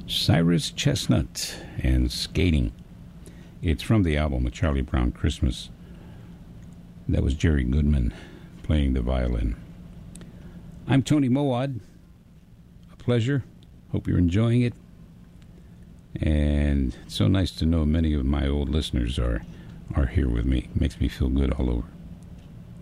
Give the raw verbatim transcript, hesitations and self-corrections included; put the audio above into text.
Cyrus Chestnut and Skating. It's from the album A Charlie Brown Christmas. That was Jerry Goodman playing the violin. I'm Tony Mowad. A pleasure. Hope you're enjoying it. And it's so nice to know many of my old listeners are, are here with me. Makes me feel good all over.